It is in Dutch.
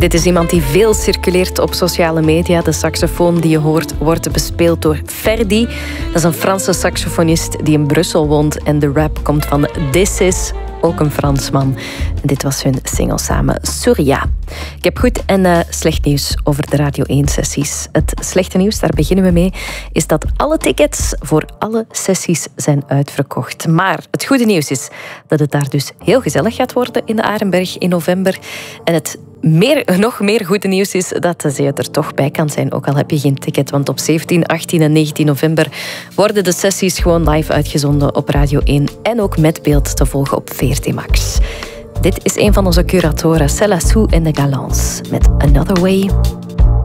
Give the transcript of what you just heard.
Dit is iemand die veel circuleert op sociale media. De saxofoon die je hoort wordt bespeeld door Ferdi. Dat is een Franse saxofonist die in Brussel woont. En de rap komt van This Is, ook een Fransman. En dit was hun single samen, Surya. Ik heb goed en slecht nieuws over de Radio 1-sessies. Het slechte nieuws, daar beginnen we mee, is dat alle tickets voor alle sessies zijn uitverkocht. Maar het goede nieuws is dat het daar dus heel gezellig gaat worden in de Arenberg in november. En het nog meer goede nieuws is dat je er toch bij kan zijn, ook al heb je geen ticket. Want op 17, 18 en 19 november worden de sessies gewoon live uitgezonden op Radio 1 en ook met beeld te volgen op VRT Max. Dit is een van onze curatoren, Céla Sou en de Galants, met Another Way.